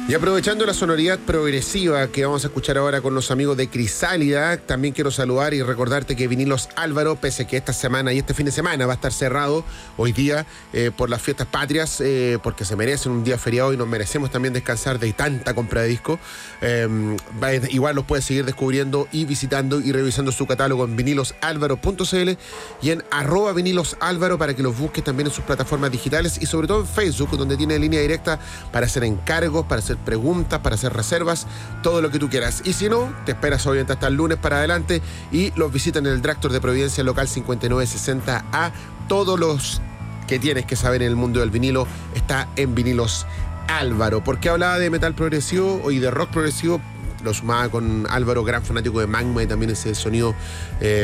Y aprovechando la sonoridad progresiva que vamos a escuchar ahora con los amigos de Crisálida, también quiero saludar y recordarte que Vinilos Álvaro, pese que esta semana y este fin de semana va a estar cerrado hoy día por las fiestas patrias, porque se merecen un día feriado y nos merecemos también descansar de tanta compra de disco, igual los puedes seguir descubriendo y visitando y revisando su catálogo en vinilosalvaro.cl y en @vinilosalvaro para que los busques también en sus plataformas digitales y sobre todo en Facebook, donde tiene línea directa para hacer encargos, para hacer preguntas, para hacer reservas, todo lo que tú quieras. Y si no, te esperas obviamente hasta el lunes para adelante y los visitan en el Drugstore de Providencia, local 5960A. Todos los que tienes que saber en el mundo del vinilo está en Vinilos Álvaro. ¿Por qué hablaba de metal progresivo y de rock progresivo? Lo sumaba con Álvaro, gran fanático de Magma y también ese sonido